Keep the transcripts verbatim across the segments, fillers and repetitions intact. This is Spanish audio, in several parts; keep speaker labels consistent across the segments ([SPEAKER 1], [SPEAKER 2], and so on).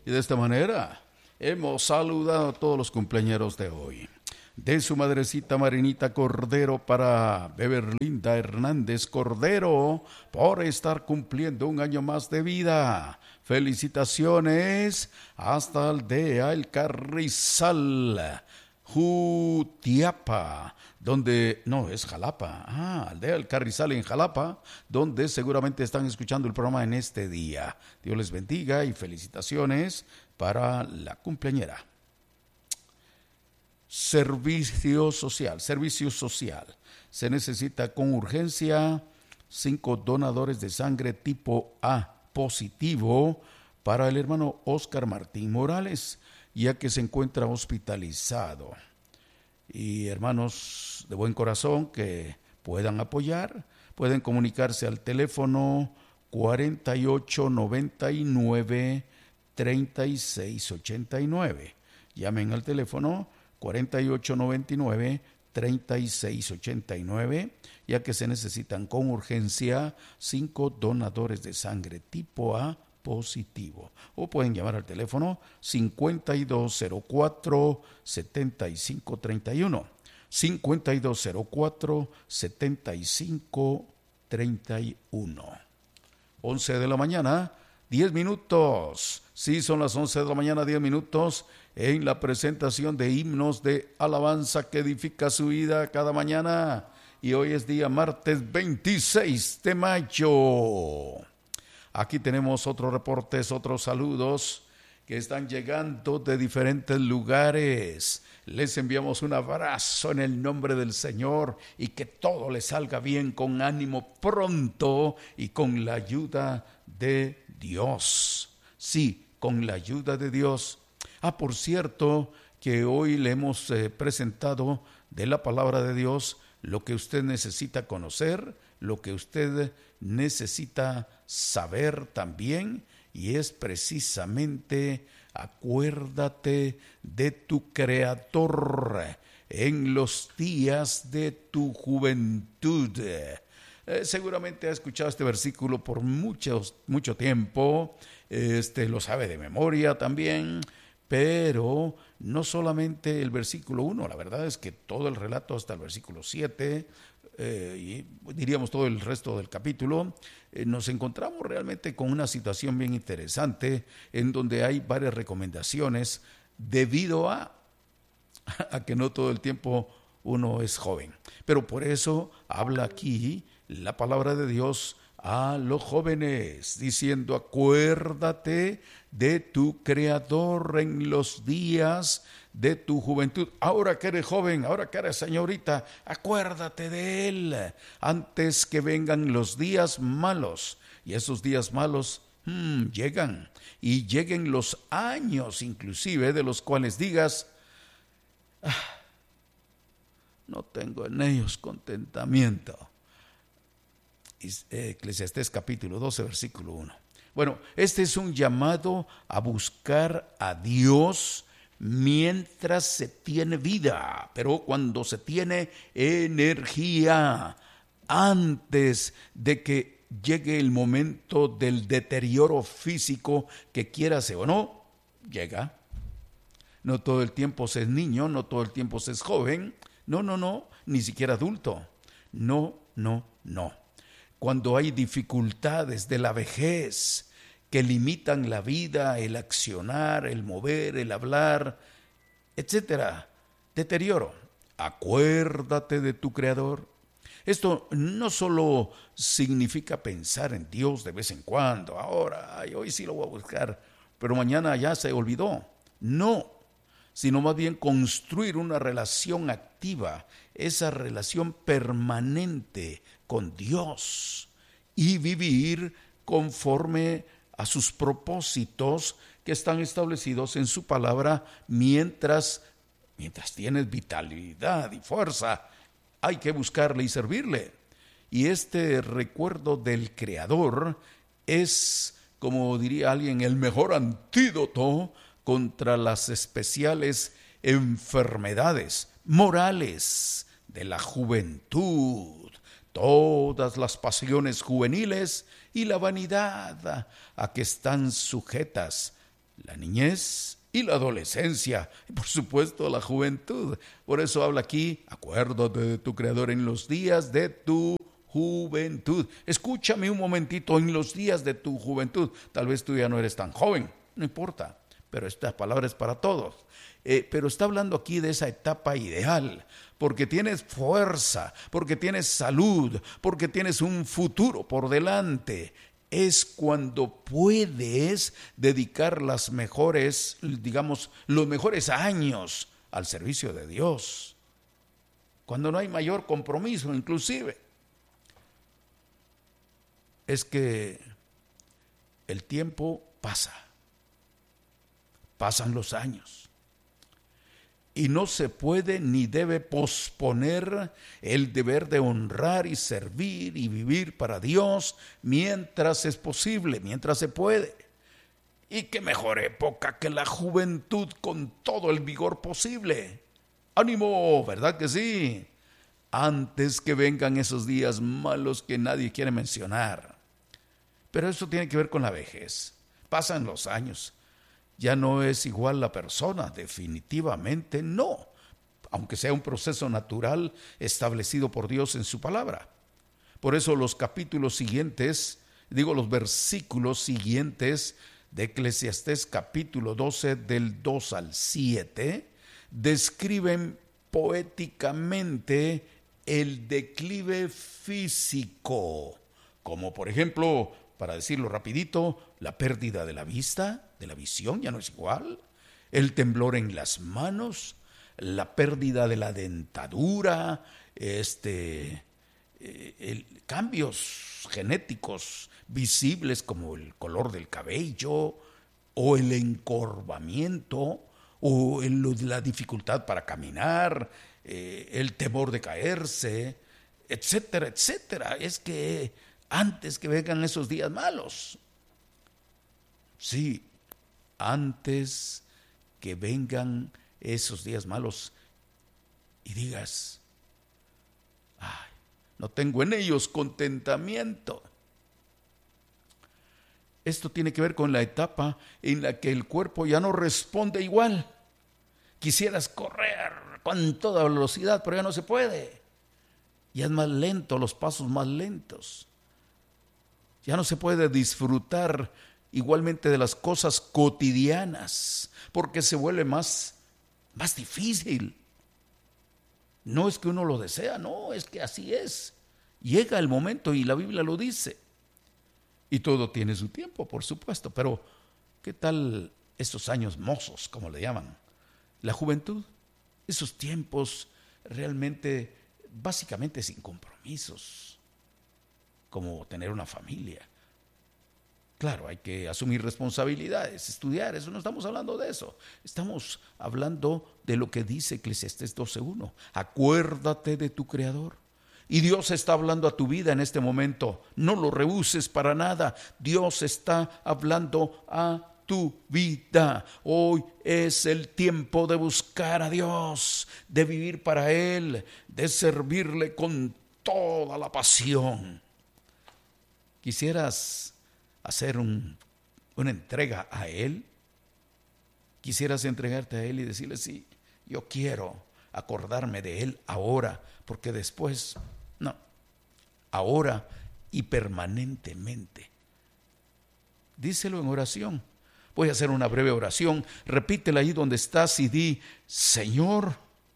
[SPEAKER 1] Y de esta manera hemos saludado a todos los cumpleañeros de hoy. De su madrecita Marinita Cordero para Beberlinda Hernández Cordero por estar cumpliendo un año más de vida. Felicitaciones hasta Aldea El Carrizal, Jutiapa, donde, no, es Jalapa, ah, Aldea El Carrizal en Jalapa, donde seguramente están escuchando el programa en este día. Dios les bendiga y felicitaciones para la cumpleañera. Servicio social, servicio social. Se necesita con urgencia cinco donadores de sangre tipo A positivo para el hermano Oscar Martín Morales, ya que se encuentra hospitalizado. Y hermanos de buen corazón que puedan apoyar, pueden comunicarse al teléfono cuarenta y ocho noventa y nueve treinta y seis ochenta y nueve. Llamen al teléfono cuarenta y ocho noventa y nueve treinta y seis ochenta y nueve, ya que se necesitan con urgencia cinco donadores de sangre tipo A positivo. O pueden llamar al teléfono cincuenta y dos cero cuatro setenta y cinco treinta y uno, cincuenta y dos cero cuatro setenta y cinco treinta y uno. once de la mañana, diez minutos. Sí, son las once de la mañana, diez minutos, en la presentación de himnos de alabanza que edifica su vida cada mañana. Y hoy es día martes veintiséis de mayo. Aquí tenemos otros reportes, otros saludos que están llegando de diferentes lugares. Les enviamos un abrazo en el nombre del Señor y que todo les salga bien, con ánimo pronto y con la ayuda de Dios. Sí, con la ayuda de Dios. Ah, por cierto, que hoy le hemos eh, presentado de la palabra de Dios lo que usted necesita conocer, lo que usted necesita saber también, y es precisamente: acuérdate de tu Creador en los días de tu juventud. Eh, seguramente ha escuchado este versículo por muchos, mucho tiempo, este, lo sabe de memoria también, pero no solamente el versículo uno, la verdad es que todo el relato hasta el versículo siete, eh, y diríamos todo el resto del capítulo, eh, nos encontramos realmente con una situación bien interesante en donde hay varias recomendaciones debido a, a que no todo el tiempo uno es joven. Pero por eso habla aquí la palabra de Dios a los jóvenes, diciendo: acuérdate de tu Creador en los días de tu juventud. Ahora que eres joven, ahora que eres señorita, acuérdate de Él antes que vengan los días malos. Y esos días malos hmm, llegan, y lleguen los años inclusive de los cuales digas: ah, no tengo en ellos contentamiento. Eclesiastés capítulo doce, versículo uno. Bueno, este es un llamado a buscar a Dios mientras se tiene vida, pero cuando se tiene energía, antes de que llegue el momento del deterioro físico que quieras o no, llega. No todo el tiempo se es niño, no todo el tiempo se es joven, no, no, no, ni siquiera adulto, no, no, no. Cuando hay dificultades de la vejez que limitan la vida, el accionar, el mover, el hablar, etcétera, deterioro. Acuérdate de tu Creador. Esto no solo significa pensar en Dios de vez en cuando, ahora, ay, hoy sí lo voy a buscar, pero mañana ya se olvidó. No, sino más bien construir una relación activa, esa relación permanente con Dios, y vivir conforme a sus propósitos que están establecidos en su palabra mientras, mientras tienes vitalidad y fuerza. Hay que buscarle y servirle. Y este recuerdo del Creador es, como diría alguien, el mejor antídoto contra las especiales enfermedades morales de la juventud, todas las pasiones juveniles y la vanidad a que están sujetas la niñez y la adolescencia, y por supuesto la juventud. Por eso habla aquí, acuérdate de tu Creador en los días de tu juventud. Escúchame un momentito, en los días de tu juventud. Tal vez tú ya no eres tan joven, no importa, pero esta palabra es para todos. Eh, pero está hablando aquí de esa etapa ideal, porque tienes fuerza, porque tienes salud, porque tienes un futuro por delante. Es cuando puedes dedicar las mejores, digamos, los mejores años al servicio de Dios. Cuando no hay mayor compromiso, inclusive. Es que el tiempo pasa, pasan los años. Y no se puede ni debe posponer el deber de honrar y servir y vivir para Dios mientras es posible, mientras se puede. Y qué mejor época que la juventud con todo el vigor posible. ¡Ánimo! ¿Verdad que sí? Antes que vengan esos días malos que nadie quiere mencionar. Pero eso tiene que ver con la vejez. Pasan los años. Ya no es igual la persona, definitivamente no, aunque sea un proceso natural establecido por Dios en su palabra. Por eso los capítulos siguientes, digo los versículos siguientes de Eclesiastés capítulo doce del dos al siete, describen poéticamente el declive físico, como por ejemplo, para decirlo rapidito, la pérdida de la vista, de la visión, ya no es igual, el temblor en las manos, la pérdida de la dentadura, este, eh, el, cambios genéticos visibles como el color del cabello, o el encorvamiento, o el, la dificultad para caminar, eh, el temor de caerse, etcétera, etcétera. Es que antes que vengan esos días malos, sí, antes que vengan esos días malos y digas, ay, no tengo en ellos contentamiento. Esto tiene que ver con la etapa en la que el cuerpo ya no responde igual. Quisieras correr con toda velocidad, pero ya no se puede. Ya es más lento, los pasos más lentos. Ya no se puede disfrutar igualmente de las cosas cotidianas, porque se vuelve más, más difícil. No es que uno lo desea, no, es que así es. Llega el momento y la Biblia lo dice. Y todo tiene su tiempo, por supuesto, pero ¿qué tal estos años mozos, como le llaman? La juventud, esos tiempos realmente, básicamente sin compromisos, como tener una familia. Claro, hay que asumir responsabilidades, estudiar, eso no estamos hablando de eso. Estamos hablando de lo que dice Eclesiastés doce uno. Acuérdate de tu Creador. Y Dios está hablando a tu vida en este momento. No lo rehuses para nada. Dios está hablando a tu vida. Hoy es el tiempo de buscar a Dios, de vivir para Él, de servirle con toda la pasión. ¿Quisieras hacer un, una entrega a Él? ¿Quisieras entregarte a Él y decirle, sí, yo quiero acordarme de Él ahora, porque después, no, ahora y permanentemente? Díselo en oración. Voy a hacer una breve oración, repítela ahí donde estás y di, Señor,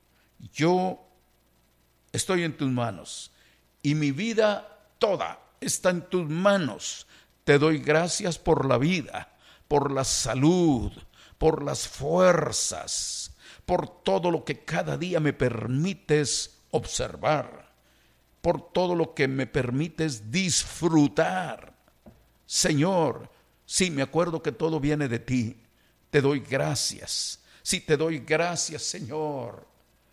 [SPEAKER 1] yo estoy en tus manos y mi vida toda está en tus manos. Te doy gracias por la vida, por la salud, por las fuerzas, por todo lo que cada día me permites observar, por todo lo que me permites disfrutar. Señor, sí, me acuerdo que todo viene de ti. Te doy gracias. Sí, te doy gracias, Señor.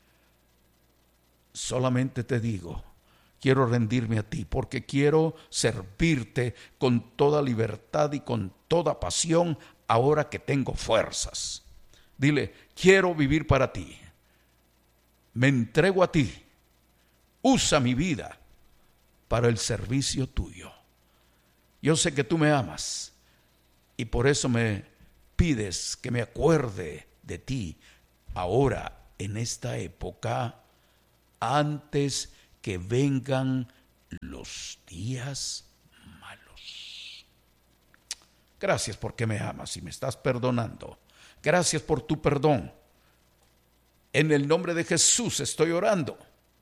[SPEAKER 1] Solamente te digo, quiero rendirme a ti porque quiero servirte con toda libertad y con toda pasión ahora que tengo fuerzas. Dile, quiero vivir para ti. Me entrego a ti. Usa mi vida para el servicio tuyo. Yo sé que tú me amas y por eso me pides que me acuerde de ti ahora en esta época, antes que vengan los días malos. Gracias porque me amas y me estás perdonando. Gracias por tu perdón. En el nombre de Jesús estoy orando.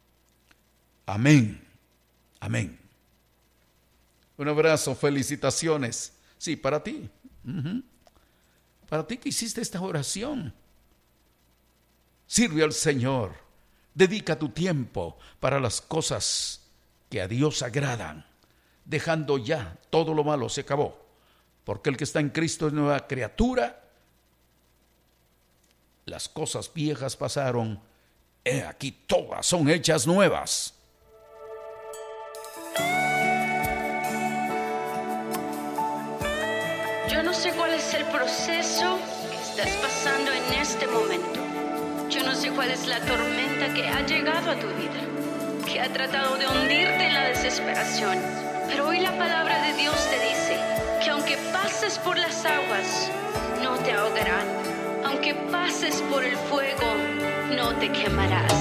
[SPEAKER 1] Amén. Amén. Un abrazo, felicitaciones. Sí, para ti. Uh-huh. Para ti que hiciste esta oración. Sirve al Señor. Dedica tu tiempo para las cosas que a Dios agradan. Dejando ya todo lo malo, se acabó. Porque el que está en Cristo es nueva criatura. Las cosas viejas pasaron. He aquí todas son hechas nuevas.
[SPEAKER 2] Yo no sé cuál es el proceso que estás pasando en este momento. Yo no sé cuál es la tormenta que ha llegado a tu vida, que ha tratado de hundirte en la desesperación. Pero hoy la palabra de Dios te dice que aunque pases por las aguas, no te ahogarán. Aunque pases por el fuego, no te quemarás.